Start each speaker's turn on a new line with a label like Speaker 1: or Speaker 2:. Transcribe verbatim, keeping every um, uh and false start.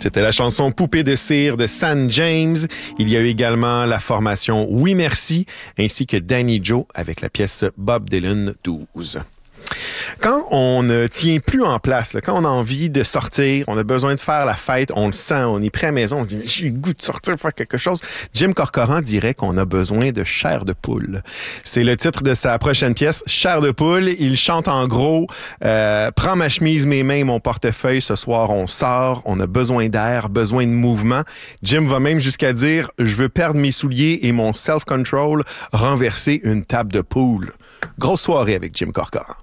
Speaker 1: C'était la chanson Poupée de cire de San James. Il y a eu également la formation Oui Merci, ainsi que Danny Joe avec la pièce Bob Dylan douze. Quand on ne tient plus en place, là, quand on a envie de sortir, on a besoin de faire la fête, on le sent, on est prêt à la maison, on se dit « j'ai le goût de sortir, faire quelque chose », Jim Corcoran dirait qu'on a besoin de chair de poule. C'est le titre de sa prochaine pièce, Chair de poule. Il chante en gros euh, « Prends ma chemise, mes mains, mon portefeuille, ce soir on sort, on a besoin d'air, besoin de mouvement ». Jim va même jusqu'à dire « Je veux perdre mes souliers et mon self-control, renverser une table de poule ». Grosse soirée avec Jim Corcoran.